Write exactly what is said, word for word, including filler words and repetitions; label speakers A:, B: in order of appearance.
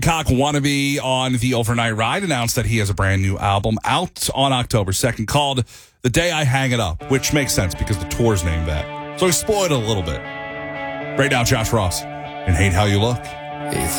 A: Cock Wannabe on the Overnight Ride announced that he has a brand new album out on October second called The Day I Hang It Up, which makes sense because the tour's named that. So he spoiled it a little bit. Right now, Josh Ross and Hate How You Look.
B: He